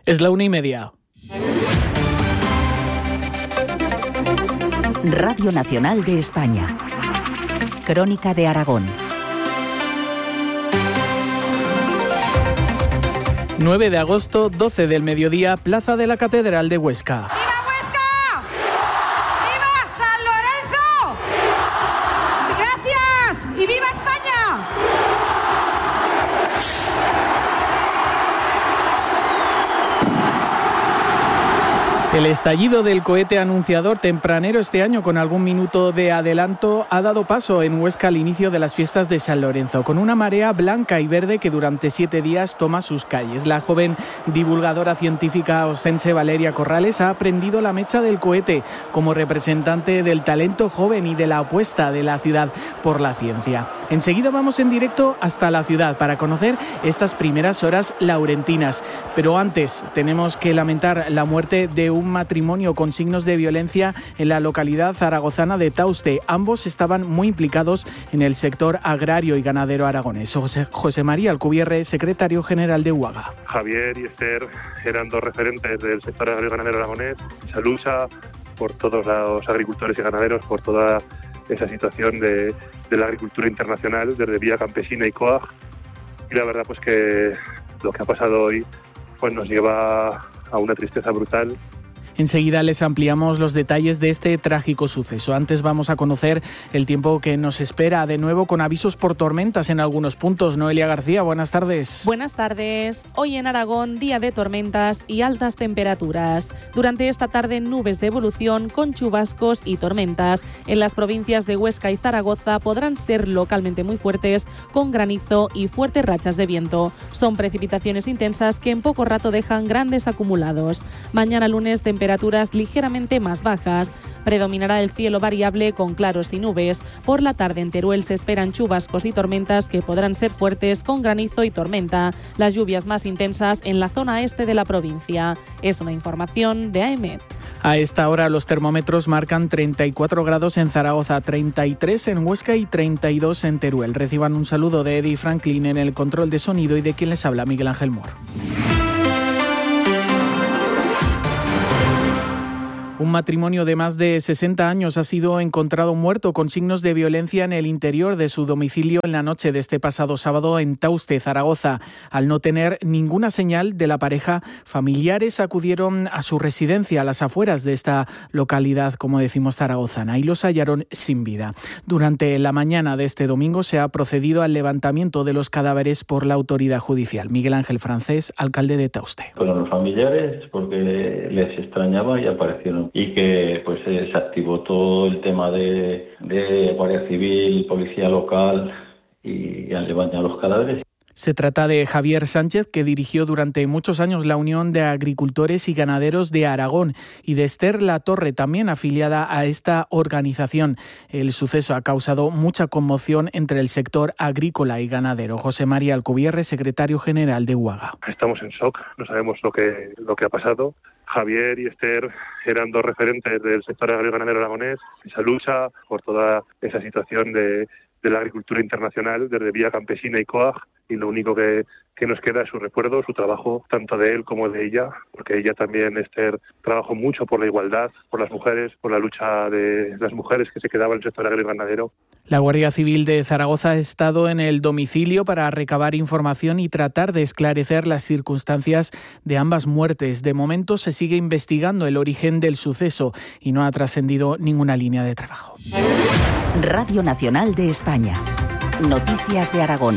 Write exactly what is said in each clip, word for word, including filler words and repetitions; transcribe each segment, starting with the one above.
Es la una y media. Radio Nacional de España. Crónica de Aragón. nueve de agosto, doce del mediodía, Plaza de la Catedral de Huesca. ¡Viva Huesca! ¡Viva San Lorenzo! ¡Gracias! ¡Y viva España! El estallido del cohete anunciador tempranero este año, con algún minuto de adelanto, ha dado paso en Huesca al inicio de las fiestas de San Lorenzo, con una marea blanca y verde que durante siete días toma sus calles. La joven divulgadora científica ostense Valeria Corrales ha prendido la mecha del cohete como representante del talento joven y de la apuesta de la ciudad por la ciencia. Enseguida vamos en directo hasta la ciudad para conocer estas primeras horas laurentinas. Pero antes tenemos que lamentar la muerte de un un matrimonio con signos de violencia en la localidad zaragozana de Tauste. Ambos estaban muy implicados en el sector agrario y ganadero aragonés. José, José María Alcubierre, secretario general de UAGA. Javier y Esther eran dos referentes del sector agrario y ganadero aragonés. Se lucha por todos los agricultores y ganaderos, por toda esa situación de, de la agricultura internacional, desde Vía Campesina y COAG. Y la verdad pues que lo que ha pasado hoy pues nos lleva a una tristeza brutal. Enseguida les ampliamos los detalles de este trágico suceso. Antes vamos a conocer el tiempo que nos espera, de nuevo con avisos por tormentas en algunos puntos. Noelia García, buenas tardes. Buenas tardes. Hoy en Aragón, día de tormentas y altas temperaturas. Durante esta tarde, nubes de evolución con chubascos y tormentas. En las provincias de Huesca y Zaragoza podrán ser localmente muy fuertes, con granizo y fuertes rachas de viento. Son precipitaciones intensas que en poco rato dejan grandes acumulados. Mañana lunes, temperaturas temperaturas ligeramente más bajas. Predominará el cielo variable con claros y nubes. Por la tarde en Teruel se esperan chubascos y tormentas que podrán ser fuertes con granizo y tormenta. Las lluvias más intensas en la zona este de la provincia. Es una información de A E M E T. A esta hora los termómetros marcan treinta y cuatro grados en Zaragoza, treinta y tres en Huesca y treinta y dos en Teruel. Reciban un saludo de Eddie Franklin en el control de sonido y de quien les habla, Miguel Ángel Mor. Un matrimonio de más de sesenta años ha sido encontrado muerto con signos de violencia en el interior de su domicilio en la noche de este pasado sábado en Tauste, Zaragoza. Al no tener ninguna señal de la pareja, familiares acudieron a su residencia a las afueras de esta localidad, como decimos, zaragozana, y los hallaron sin vida. Durante la mañana de este domingo se ha procedido al levantamiento de los cadáveres por la autoridad judicial. Miguel Ángel Francés, alcalde de Tauste. Fueron los familiares porque les extrañaba y aparecieron. Y que pues se activó todo el tema de, de Guardia Civil, Policía Local y han levantado los cadáveres. Se trata de Javier Sánchez, que dirigió durante muchos años la Unión de Agricultores y Ganaderos de Aragón, y de Esther Latorre, también afiliada a esta organización. El suceso ha causado mucha conmoción entre el sector agrícola y ganadero. José María Alcubierre, secretario general de UAGA. Estamos en shock, no sabemos lo que, lo que ha pasado. Javier y Esther eran dos referentes del sector agrario y ganadero aragonés. Esa lucha por toda esa situación de, de la agricultura internacional, desde Vía Campesina y COAG, y lo único que, que nos queda es su recuerdo, su trabajo, tanto de él como de ella, porque ella también, Esther, trabajó mucho por la igualdad, por las mujeres, por la lucha de las mujeres que se quedaban en el sector agrario y ganadero. La Guardia Civil de Zaragoza ha estado en el domicilio para recabar información y tratar de esclarecer las circunstancias de ambas muertes. De momento se sigue investigando el origen del suceso y no ha trascendido ninguna línea de trabajo. Radio Nacional de España. Noticias de Aragón.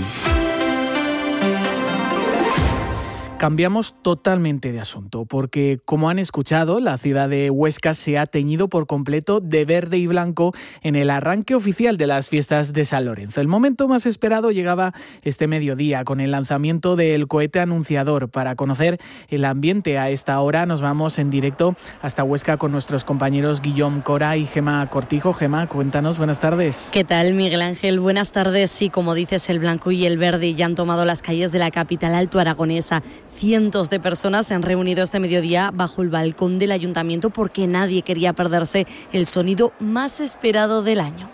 Cambiamos totalmente de asunto porque, como han escuchado, la ciudad de Huesca se ha teñido por completo de verde y blanco en el arranque oficial de las fiestas de San Lorenzo. El momento más esperado llegaba este mediodía con el lanzamiento del cohete anunciador. Para conocer el ambiente a esta hora nos vamos en directo hasta Huesca con nuestros compañeros Guillaume Cora y Gema Cortijo. Gema, cuéntanos, buenas tardes. ¿Qué tal, Miguel Ángel? Buenas tardes. Sí, como dices, el blanco y el verde ya han tomado las calles de la capital alto aragonesa. Cientos de personas se han reunido este mediodía bajo el balcón del ayuntamiento porque nadie quería perderse el sonido más esperado del año.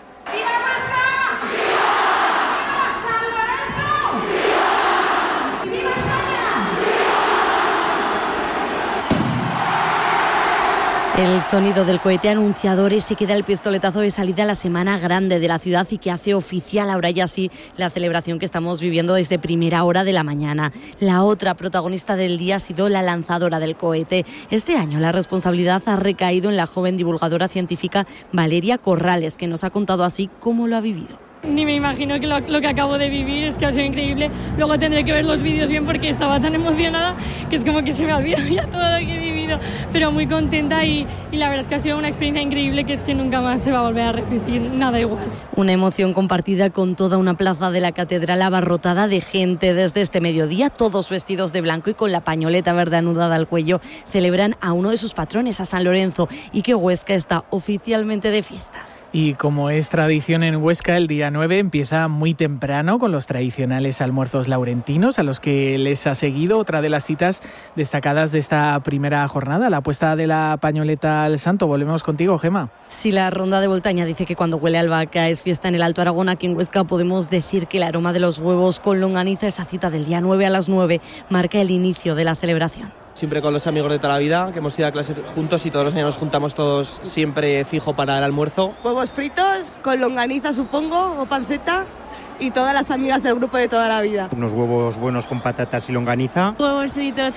El sonido del cohete anunciador ese que da el pistoletazo de salida a la semana grande de la ciudad y que hace oficial ahora ya sí la celebración que estamos viviendo desde primera hora de la mañana. La otra protagonista del día ha sido la lanzadora del cohete. Este año la responsabilidad ha recaído en la joven divulgadora científica Valeria Corrales, que nos ha contado así cómo lo ha vivido. Ni me imagino que lo, lo que acabo de vivir, es que ha sido increíble. Luego tendré que ver los vídeos bien porque estaba tan emocionada que es como que se me ha olvidado ya todo lo que he vivido. Pero muy contenta y, y la verdad es que ha sido una experiencia increíble que es que nunca más se va a volver a repetir, nada igual. Una emoción compartida con toda una plaza de la catedral abarrotada de gente desde este mediodía, todos vestidos de blanco y con la pañoleta verde anudada al cuello. Celebran a uno de sus patrones, a San Lorenzo, y que Huesca está oficialmente de fiestas. Y como es tradición en Huesca, el día nueve empieza muy temprano con los tradicionales almuerzos laurentinos, a los que les ha seguido otra de las citas destacadas de esta primera jornada, la puesta de la pañoleta al santo. Volvemos contigo, Gema. Si la ronda de Voltaña dice que cuando huele a albahaca es fiesta en el Alto Aragón, aquí en Huesca podemos decir que el aroma de los huevos con longaniza, esa cita del día nueve a las nueve, marca el inicio de la celebración. Siempre con los amigos de toda la vida, que hemos ido a clase juntos y todos los años nos juntamos todos siempre fijo para el almuerzo. Huevos fritos, con longaniza supongo, o panceta, y todas las amigas del grupo de toda la vida. Unos huevos buenos con patatas y longaniza. Huevos fritos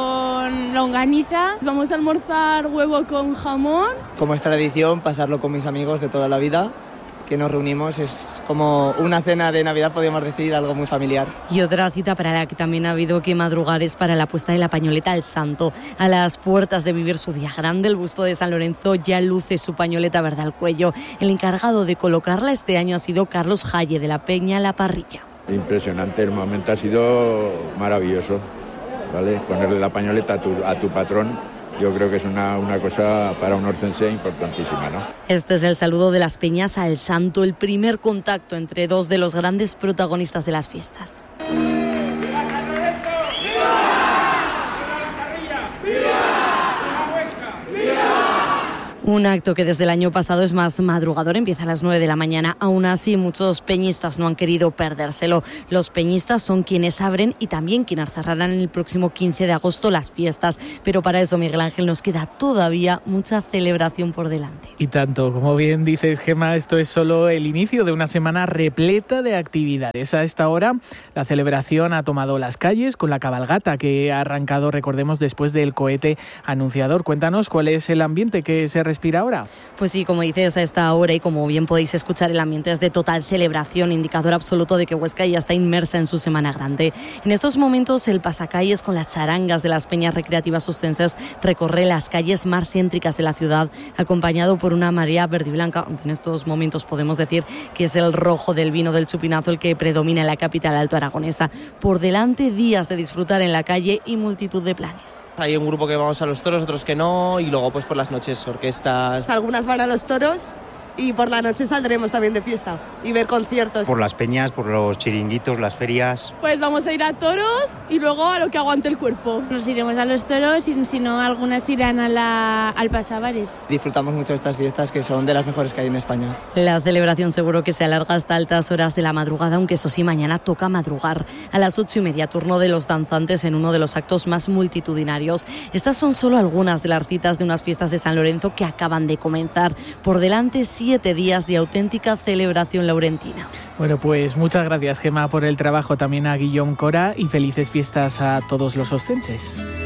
con longaniza. Vamos a almorzar huevo con jamón. Como es tradición, pasarlo con mis amigos de toda la vida, que nos reunimos, es como una cena de Navidad, podríamos decir, algo muy familiar. Y otra cita para la que también ha habido que madrugar es para la puesta de la pañoleta al santo. A las puertas de vivir su día grande, el busto de San Lorenzo ya luce su pañoleta verde al cuello. El encargado de colocarla este año ha sido Carlos Jaye, de la Peña La Parrilla. Impresionante, el momento ha sido maravilloso, ¿vale? Ponerle la pañoleta a tu, a tu patrón. Yo creo que es una, una cosa para un orcense importantísima, ¿no? Este es el saludo de las peñas al santo, el primer contacto entre dos de los grandes protagonistas de las fiestas. Un acto que desde el año pasado es más madrugador, empieza a las nueve de la mañana. Aún así, muchos peñistas no han querido perdérselo. Los peñistas son quienes abren y también quienes cerrarán el próximo quince de agosto las fiestas. Pero para eso, Miguel Ángel, nos queda todavía mucha celebración por delante. Y tanto, como bien dices, Gema, esto es solo el inicio de una semana repleta de actividades. A esta hora, la celebración ha tomado las calles con la cabalgata que ha arrancado, recordemos, después del cohete anunciador. Cuéntanos cuál es el ambiente que se respira ahora. Pues sí, como dices, a esta hora y como bien podéis escuchar, el ambiente es de total celebración, indicador absoluto de que Huesca ya está inmersa en su semana grande. En estos momentos, el pasacalles con las charangas de las peñas recreativas ostenses recorre las calles más céntricas de la ciudad, acompañado por una marea verde y blanca, aunque en estos momentos podemos decir que es el rojo del vino del Chupinazo el que predomina en la capital alto aragonesa. Por delante, días de disfrutar en la calle y multitud de planes. Hay un grupo que vamos a los toros, otros que no, y luego pues por las noches orquestas. Algunas van a los toros y por la noche saldremos también de fiesta y ver conciertos. Por las peñas, por los chiringuitos, las ferias. Pues vamos a ir a toros y luego a lo que aguante el cuerpo. Nos iremos a los toros y si no, algunas irán a la, al Pasabares. Disfrutamos mucho de estas fiestas que son de las mejores que hay en España. La celebración seguro que se alarga hasta altas horas de la madrugada, aunque eso sí, mañana toca madrugar. A las ocho y media, turno de los danzantes en uno de los actos más multitudinarios. Estas son solo algunas de las citas de unas fiestas de San Lorenzo que acaban de comenzar. Por delante, siete días de auténtica celebración laurentina. Bueno, pues muchas gracias, Gema, por el trabajo, también a Guillaume Cora, y felices fiestas a todos los ostenses.